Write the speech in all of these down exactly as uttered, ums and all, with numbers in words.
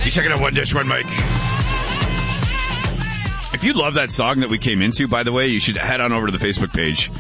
You check it out, One Dish, One Mic. If you love that song that we came into, by the way, you should head on over to the Facebook page.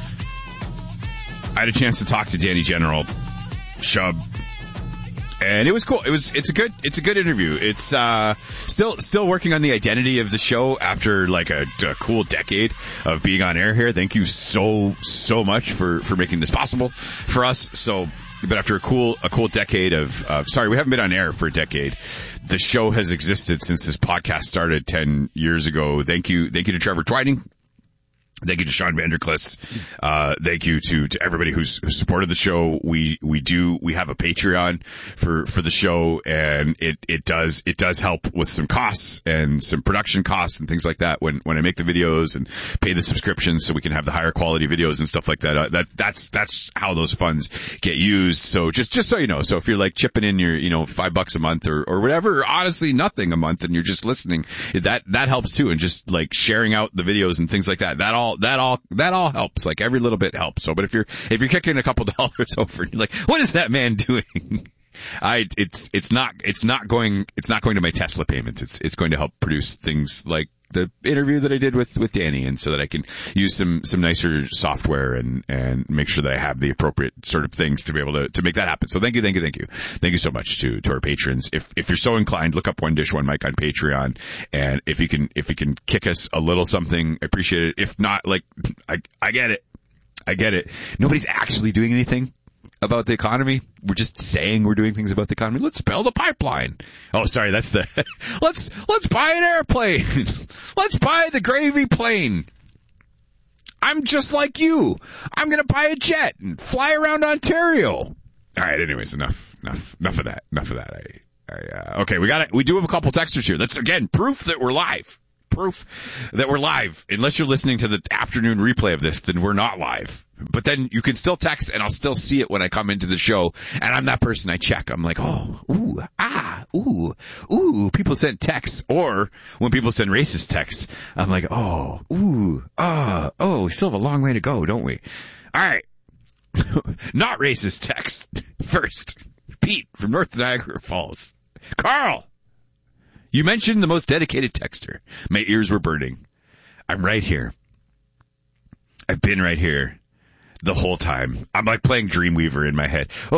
I had a chance to talk to Danny General, Shub, and it was cool. It was it's a good it's a good interview. It's uh, still still working on the identity of the show after like a, a cool decade of being on air here. Thank you so so much for, for making this possible for us. So, but after a cool a cool decade of uh, sorry, we haven't been on air for a decade. The show has existed since this podcast started ten years ago. Thank you, thank you to Trevor Twining. Thank you to Sean Vanderklis. Uh, thank you to, to everybody who's, who supported the show. We, we do, we have a Patreon for, for the show, and it, it does, it does help with some costs and some production costs and things like that when, when I make the videos and pay the subscriptions so we can have the higher quality videos and stuff like that. Uh, that, that's, that's how those funds get used. So just, just so you know, so if you're like chipping in your, you know, five bucks a month or, or whatever, or honestly nothing a month, and you're just listening, that, that helps too. And just like sharing out the videos and things like that, that all, That all, that all helps. Like every little bit helps. So, but if you're, if you're kicking a couple dollars over and you're like, what is that man doing? I, it's, it's not, it's not going, it's not going to my Tesla payments. It's, it's going to help produce things like the interview that I did with, with Danny, and so that I can use some, some nicer software and, and make sure that I have the appropriate sort of things to be able to, to make that happen. So thank you, thank you, thank you. Thank you so much to, to our patrons. If, if you're so inclined, look up One Dish, One Mic on Patreon. And if you can, if you can kick us a little something, I appreciate it. If not, like, I, I get it. I get it. Nobody's actually doing anything about the economy. We're just saying we're doing things about the economy. Let's build a pipeline. Oh, sorry, that's the, let's, let's buy an airplane. Let's buy the gravy plane. I'm just like you. I'm going to buy a jet and fly around Ontario. All right, anyways, enough, enough, enough of that, enough of that. I, I, uh, okay, we got it. We do have a couple texters here. That's, again, proof that we're live. Proof that we're live. Unless you're listening to the afternoon replay of this, then we're not live. But then you can still text, and I'll still see it when I come into the show. And I'm that person. I check. I'm like, oh, ooh, ah, ooh, ooh. People sent texts, or when people send racist texts, I'm like, oh, ooh, ah, oh. We still have a long way to go, don't we? All right, not racist text first. Pete from North Niagara Falls. Carl. You mentioned the most dedicated texter. My ears were burning. I'm right here. I've been right here the whole time. I'm like playing Dreamweaver in my head.